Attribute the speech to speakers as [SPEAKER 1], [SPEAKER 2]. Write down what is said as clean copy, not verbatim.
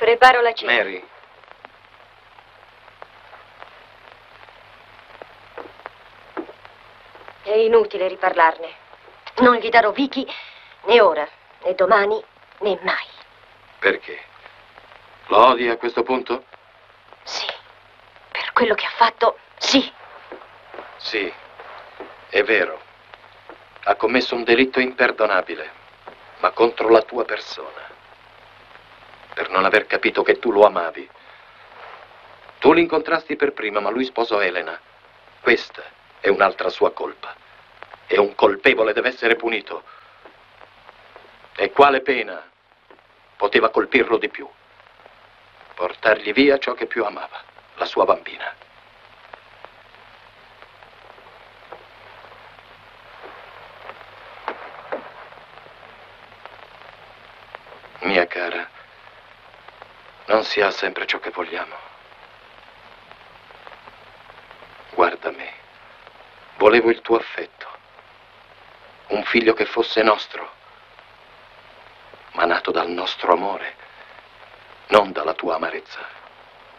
[SPEAKER 1] Preparo la cena.
[SPEAKER 2] Mary.
[SPEAKER 1] È inutile riparlarne. Non gli darò Vicky né ora, né domani, né mai.
[SPEAKER 2] Perché? Lo odi a questo punto?
[SPEAKER 1] Sì. Per quello che ha fatto, sì.
[SPEAKER 2] Sì, è vero. Ha commesso un delitto imperdonabile, ma contro la tua persona. Per non aver capito che tu lo amavi. Tu l'incontrasti per prima, ma lui sposò Elena. Questa è un'altra sua colpa. E un colpevole deve essere punito. E quale pena poteva colpirlo di più? Portargli via ciò che più amava, la sua bambina. Mia cara, non si ha sempre ciò che vogliamo. Guarda me, volevo il tuo affetto, un figlio che fosse nostro, ma nato dal nostro amore, non dalla tua amarezza.